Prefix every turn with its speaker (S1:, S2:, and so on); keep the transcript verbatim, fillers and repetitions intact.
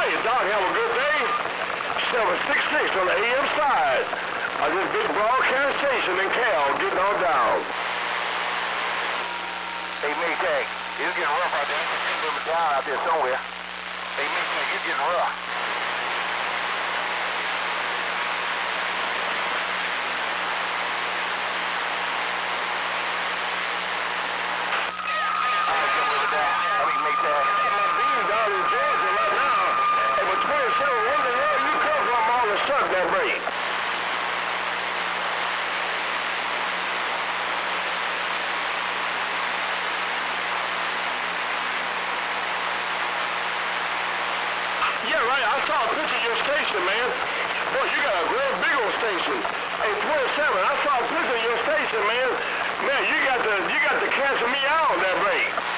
S1: right, Doc. Have a good day. seven sixty-six on the A M side of this big broadcast station in Cal, getting on down.
S2: Hey, Maytag, it's getting rough out there. It's getting down out there somewhere. Hey, Maytag, it's getting rough.
S1: That break. Yeah, right. I saw a picture of your station, man. Boy, you got a real big old station. Hey, twenty-seven. I saw a picture of your station, man. Man, you got to you got to cancel me out on that break.